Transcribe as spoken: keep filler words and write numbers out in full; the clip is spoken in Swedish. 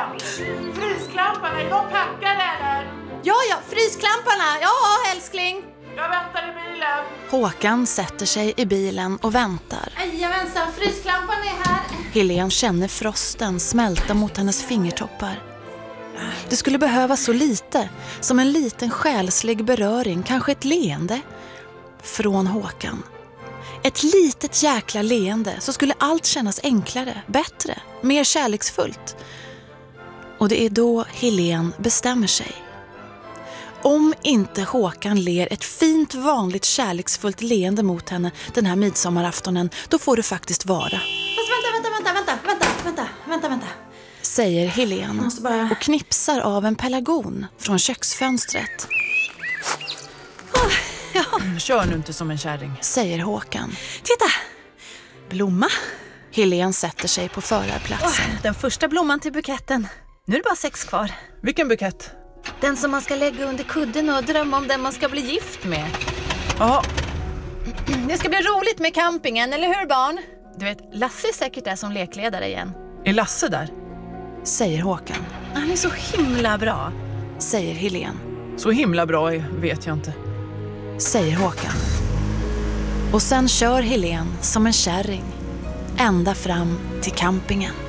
igen. Frysklamparna, är de packade eller? Ja, ja, frysklamparna. Ja, älskling. Jag väntar i bilen. Håkan sätter sig i bilen och väntar. Jajamensan, frysklampan är här. Helene känner frosten smälta mot hennes fingertoppar. Det skulle behöva så lite, som en liten själslig beröring, kanske ett leende från Håkan. Ett litet jäkla leende, så skulle allt kännas enklare, bättre, mer kärleksfullt. Och det är då Helene bestämmer sig. Om inte Håkan ler ett fint, vanligt, kärleksfullt leende mot henne den här midsommaraftonen, då får det faktiskt vara. Fast vänta, vänta, vänta, vänta, vänta, vänta, vänta, vänta. Säger Helene bara... och knipsar av en pelargon från köksfönstret. Oh, ja. Kör nu inte som en kärring. Säger Håkan. Titta, blomma. Helene sätter sig på förarplatsen. Oh, den första blomman till buketten. Nu är det bara sex kvar. Vilken bukett? Den som man ska lägga under kudden och drömma om den man ska bli gift med. Ja. Det ska bli roligt med campingen, eller hur barn? Du vet, Lasse är säkert där som lekledare igen. Är Lasse där? Säger Håkan. Han är så himla bra. Säger Helene. Så himla bra är, vet jag inte. Säger Håkan. Och sen kör Helene som en kärring ända fram till campingen.